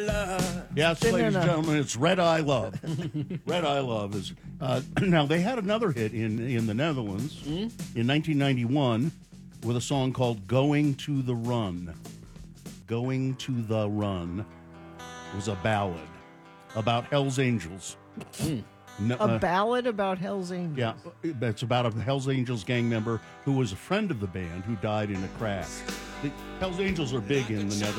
Yes, ladies and gentlemen, it's Red Eye Love. Red Eye Love is now they had another hit in the Netherlands in 1991 with a song called "Going to the Run." "Going to the Run" was a ballad about Hell's Angels. A ballad about Hell's Angels. Yeah, it's about a Hell's Angels gang member who was a friend of the band who died in a crash. The Hell's Angels are big in the Netherlands.